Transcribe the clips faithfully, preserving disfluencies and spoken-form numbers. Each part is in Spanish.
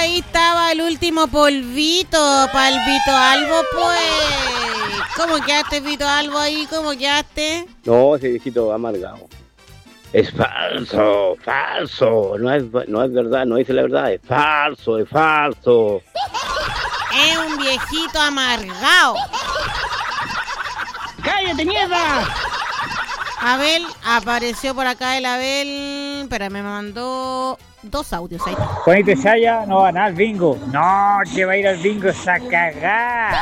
ahí estaba el último polvito para el Vito Albo, pues. ¿Cómo quedaste, Vito Albo, ahí? ¿Cómo quedaste? No, ese viejito amargado. Es falso, falso. No es, no es verdad, no dice la verdad. Es falso, es falso. Es un viejito amargado. ¡Cállate, mierda! Abel, apareció por acá el Abel. Espera, me mandó dos audios ahí. Juanito Saya no va a nada al bingo. No, que va a ir al bingo esa cagada.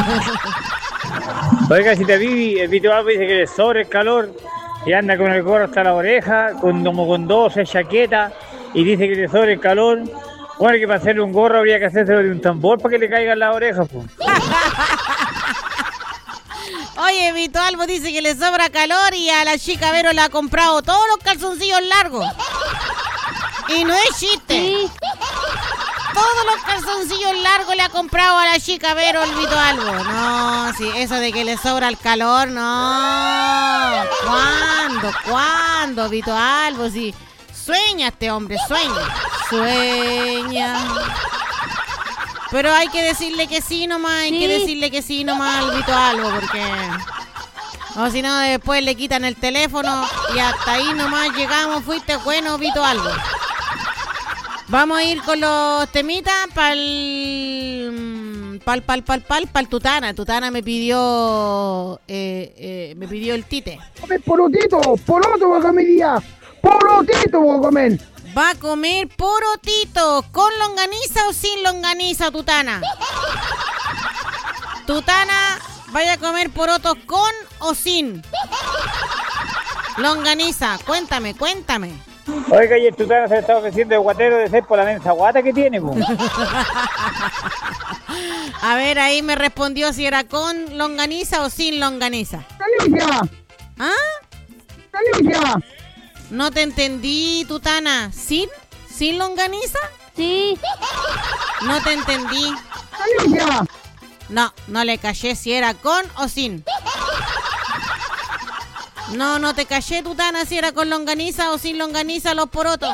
Oiga, si te vi, el Vito Albo dice que le sobra el calor y anda con el gorro hasta la oreja, con, como con doce chaquetas, y dice que le sobra el calor. Bueno, que para hacerle un gorro habría que hacerse de un tambor para que le caigan las orejas, pues. Oye, Vito Albo dice que le sobra calor y a la chica Vero le ha comprado todos los calzoncillos largos. Y no es chiste. ¿Sí? Todos los calzoncillos largos le ha comprado a la chica Vero el Vito Albo. No, sí, eso de que le sobra el calor, no. ¿Cuándo? ¿Cuándo, Vito Albo? Sí, sueña este hombre, sueña. Sueña. Pero hay que decirle que sí nomás, hay ¿Sí? que decirle que sí nomás al Vito Albo, porque... O si no, después le quitan el teléfono y hasta ahí nomás llegamos. Fuiste bueno, Vito Albo. Vamos a ir con los temitas para el... Pal, pal, pal, pal, pal, Tutana. Tutana me pidió... Eh, eh, me pidió el tite. Comer porotito, poroto voy a comer día. Porotito voy a comer. Va a comer porotito, ¿con longaniza o sin longaniza, Tutana? Tutana, ¿vaya a comer porotos con o sin longaniza? Cuéntame, cuéntame. Oiga, y el Tutana se está ofreciendo de guatero de ser por la mensa guata que tiene, po. A ver, ahí me respondió si era con longaniza o sin longaniza. ¡Alicia! ¿Ah? ¡Alicia! No te entendí, Tutana. ¿Sin? ¿Sin longaniza? Sí. No te entendí. ¡Alicia! No, no le callé si era con o sin. No, no te callé, Tutana, si era con longaniza o sin longaniza los porotos.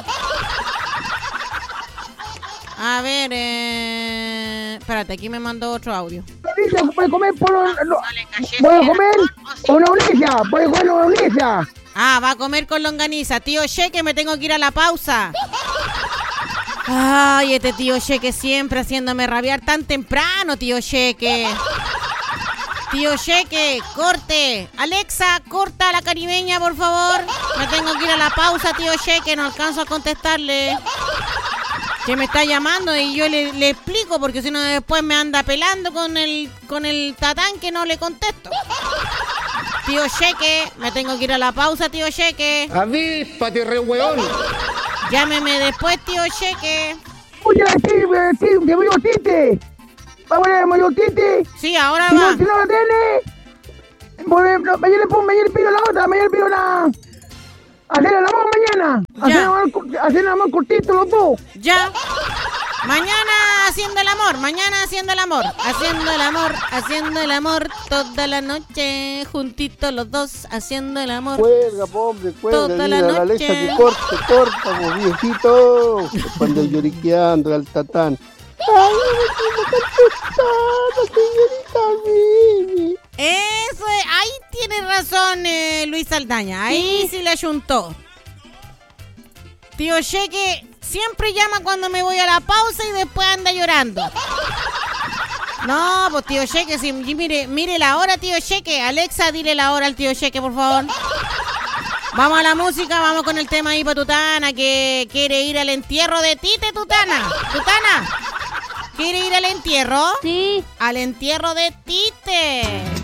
A ver, eh... espérate, aquí me mandó otro audio. ¡Alicia, puede comer poro... No, ¿puedo comer una longaniza? ¿Puede comer una longaniza? Ah, va a comer con longaniza. Tío Cheque, me tengo que ir a la pausa. Ay, este tío Cheque siempre haciéndome rabiar tan temprano, tío Cheque. Tío Cheque, corte. Alexa, corta a la caribeña, por favor. Me tengo que ir a la pausa, tío Cheque. No alcanzo a contestarle. Que me está llamando y yo le, le explico, porque si no después me anda pelando con el, con el tatán que no le contesto. Tío Cheque, me tengo que ir a la pausa, tío Cheque. Avíspate, re hueón. Llámeme después, tío Cheque. Oye, sí, sí, que me dio tite. ¿Vamos a ver, tite? Sí, ahora si va. No, si no la tiene, mañana le pongo, mañana le pido la otra, mañana le pido la... Hacer el amor mañana. Ya. Hacer el amor cortito los dos. Ya. Mañana haciendo el amor, mañana haciendo el amor, haciendo el amor, haciendo el amor toda la noche, juntitos los dos, haciendo el amor. Cuelga, hombre, cuelga, toda la, la Alexa noche. que corte, corta, pues, viejito. Cuando el lloriqueando al tatán. Ay, no me quiero contestar, señorita Mimi. Eso es, ahí tiene razón eh, Luis Saldaña, ahí sí, sí le ayuntó. Tío Cheque siempre llama cuando me voy a la pausa y después anda llorando. No, pues tío Cheque, si, mire, mire la hora, tío Cheque. Alexa, dile la hora al tío Cheque, por favor. Vamos a la música, vamos con el tema ahí para Tutana, que quiere ir al entierro de Tite, Tutana. Tutana, ¿quiere ir al entierro? Sí. Al entierro de Tite.